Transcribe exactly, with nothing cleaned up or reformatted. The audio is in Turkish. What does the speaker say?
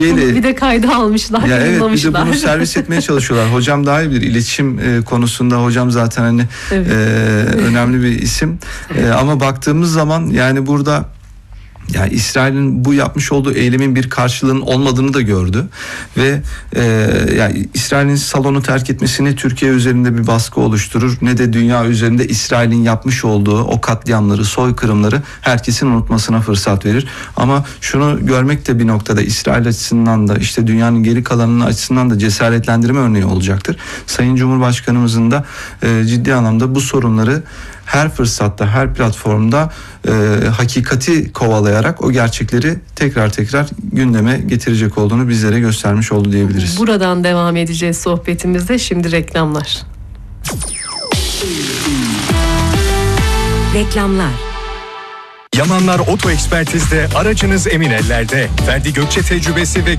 Bunu bir de kayda almışlar, ya evet, bir de bunu servis etmeye çalışıyorlar. Hocam daha iyi bilir. İletişim e, konusunda hocam zaten hani evet. e, önemli bir isim. E, ama baktığımız zaman yani burada yani İsrail'in bu yapmış olduğu eylemin bir karşılığının olmadığını da gördü ve e, yani İsrail'in salonu terk etmesi ne Türkiye üzerinde bir baskı oluşturur ne de dünya üzerinde İsrail'in yapmış olduğu o katliamları, soykırımları herkesin unutmasına fırsat verir. Ama şunu görmek de bir noktada İsrail açısından da işte dünyanın geri kalanının açısından da cesaretlendirme örneği olacaktır. Sayın Cumhurbaşkanımızın da e, ciddi anlamda bu sorunları her fırsatta, her platformda e, hakikati kovalayarak o gerçekleri tekrar tekrar gündeme getirecek olduğunu bizlere göstermiş oldu diyebiliriz. Buradan devam edeceğiz sohbetimizde. Şimdi reklamlar. Reklamlar. Yamanlar Oto Ekspertiz'de aracınız emin ellerde. Ferdi Gökçe tecrübesi ve